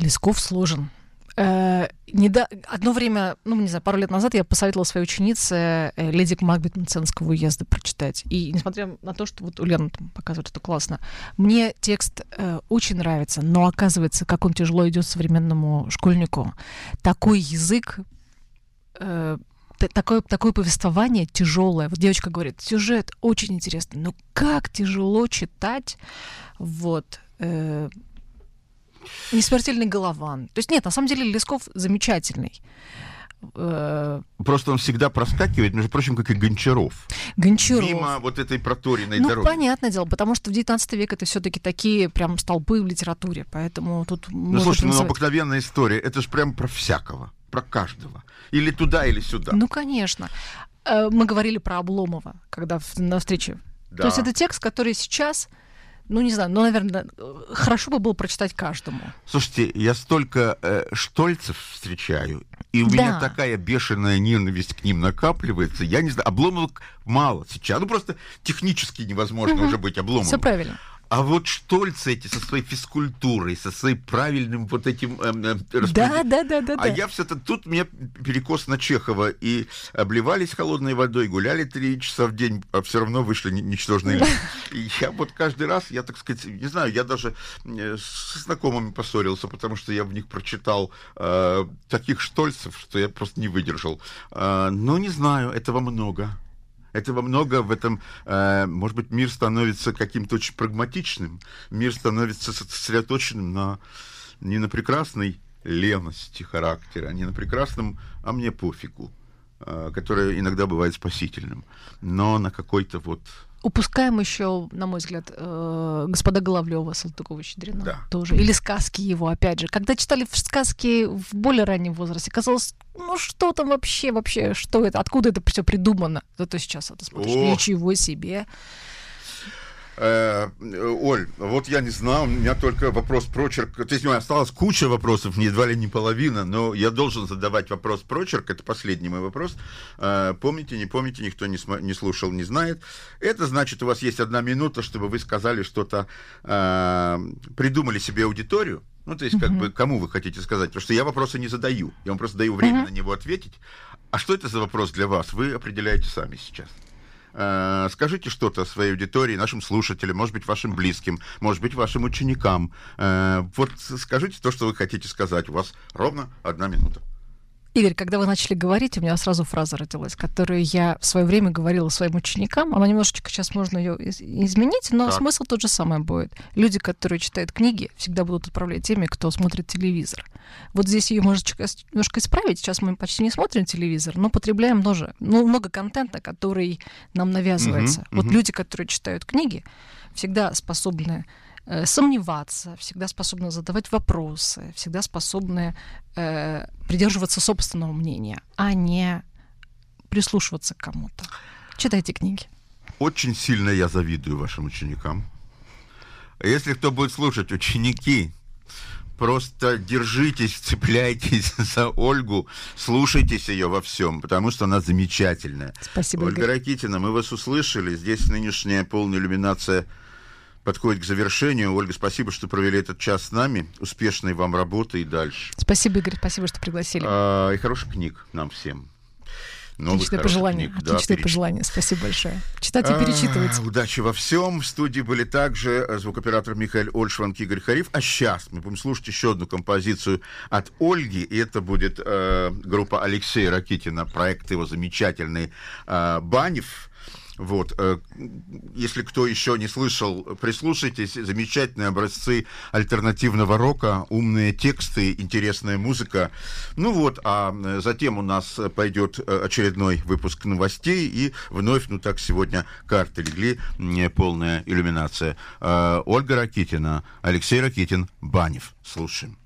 Лесков сложен. Одно время, пару лет назад я посоветовала своей ученице «Леди Макбет» Мценского уезда прочитать. И несмотря на то, что вот Ульяна там показывает, что классно, мне текст очень нравится, но оказывается, как он тяжело идет современному школьнику. Такой язык, такое повествование тяжелое. Вот девочка говорит, сюжет очень интересный, но как тяжело читать, «Несмертельный Голован». То есть нет, на самом деле Лесков замечательный. Просто он всегда проскакивает, между прочим, как и Гончаров. Мимо вот этой проторенной дороги. Понятное дело, потому что в XIX век это все-таки такие прям столпы в литературе, поэтому тут... Слушай, обыкновенная история, это же прям про всякого, про каждого. Или туда, или сюда. Конечно. Мы говорили про Обломова, когда на встрече. Да. То есть это текст, который сейчас... наверное, хорошо бы было прочитать каждому. Слушайте, я столько Штольцев встречаю, и у меня такая бешеная ненависть к ним накапливается. Я не знаю, Обломов мало сейчас. Просто технически невозможно уже быть Обломовым. Все правильно. А вот Штольцы эти со своей физкультурой, со своим правильным вот этим... Да. А я все-таки... Тут у меня перекос на Чехова. И обливались холодной водой, гуляли 3 часа в день, а все равно вышли ничтожные люди. И я вот каждый раз, я, так сказать, не знаю, я даже с знакомыми поссорился, потому что я в них прочитал таких Штольцев, что я просто не выдержал. Но не знаю, этого много. Этого много, в этом, может быть, мир становится каким-то очень прагматичным, мир становится сосредоточенным не на прекрасной лености характера, не на прекрасном «а мне пофигу», которое иногда бывает спасительным, но на какой-то вот... Упускаем еще, на мой взгляд, господа Головлёва, Салтыкова-Щедрина тоже. Или сказки его, опять же. Когда читали сказки в более раннем возрасте, казалось, что там вообще, что это, откуда это все придумано? Зато сейчас это смотришь, ничего себе. Оль, вот я не знаю, у меня только вопрос прочерк. То есть у меня осталась куча вопросов, едва ли не половина, но я должен задавать вопрос прочерк. Это последний мой вопрос. Помните, не помните, никто не слушал, не знает. Это значит, у вас есть 1 минута, чтобы вы сказали что-то, придумали себе аудиторию. То есть, кому вы хотите сказать? Потому что я вопросы не задаю. Я вам просто даю время на него ответить. А что это за вопрос для вас? Вы определяете сами сейчас. Скажите что-то своей аудитории, нашим слушателям, может быть, вашим близким, может быть, вашим ученикам. Вот скажите то, что вы хотите сказать. У вас ровно 1 минута. Игорь, когда вы начали говорить, у меня сразу фраза родилась, которую я в свое время говорила своим ученикам. Она немножечко сейчас можно ее изменить, но смысл тот же самый будет. Люди, которые читают книги, всегда будут отправлять теми, кто смотрит телевизор. Вот здесь ее немножко исправить. Сейчас мы почти не смотрим телевизор, но потребляем много контента, который нам навязывается. Вот люди, которые читают книги, всегда способны сомневаться, всегда способны задавать вопросы, всегда способны придерживаться собственного мнения, а не прислушиваться к кому-то. Читайте книги. Очень сильно я завидую вашим ученикам. Если кто будет слушать, ученики, просто держитесь, цепляйтесь за Ольгу, слушайтесь ее во всем, потому что она замечательная. Спасибо, Ольга Ракитина, мы вас услышали. Здесь нынешняя полная иллюминация подходит к завершению. Ольга, спасибо, что провели этот час с нами. Успешной вам работы и дальше. Спасибо, Игорь, спасибо, что пригласили. И хороших книг нам всем. Отличное пожелание. Отличное пожелание. Спасибо большое. Читать и перечитывать. Удачи во всем. В студии были также звукооператор Михаил Ольшванг, Игорь Хариф. А сейчас мы будем слушать еще одну композицию от Ольги. И это будет группа Алексея Ракитина. Проект его замечательный «Банев». Вот. Если кто еще не слышал, прислушайтесь. Замечательные образцы альтернативного рока, умные тексты, интересная музыка. А затем у нас пойдет очередной выпуск новостей, и вновь, так сегодня карты легли, полная иллюминация. Ольга Ракитина, Алексей Ракитин, «Банев». Слушаем.